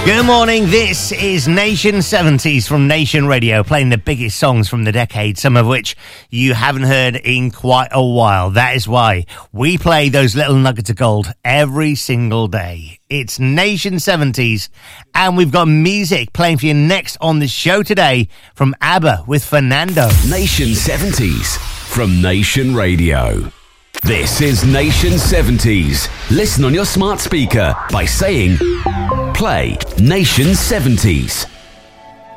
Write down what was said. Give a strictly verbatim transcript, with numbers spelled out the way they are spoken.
Good morning, this is Nation seventies from Nation Radio, playing the biggest songs from the decade, some of which you haven't heard in quite a while. That is why we play those little nuggets of gold every single day. It's Nation seventies, and we've got music playing for you next on the show today from ABBA with Fernando. Nation seventies from Nation Radio. This is Nation seventies. Listen on your smart speaker by saying, play Nation seventies.